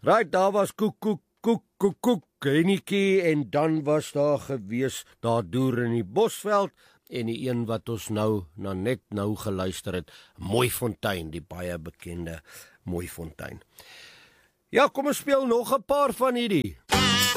Right, daar was koek, enetjie, en dan was daar gewees, daar deur in die Bosveld, en die een wat ons net nou geluister het, Mooifontein, die baie bekende Mooifontein. Ja, kom ons speel nog 'n paar van hierdie.